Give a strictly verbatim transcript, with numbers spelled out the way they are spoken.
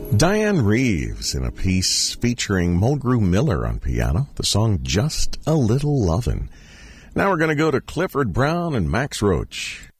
Diane Reeves in a piece featuring Mulgrew Miller on piano, the song Just a Little Lovin'. Now we're going to go to Clifford Brown and Max Roach.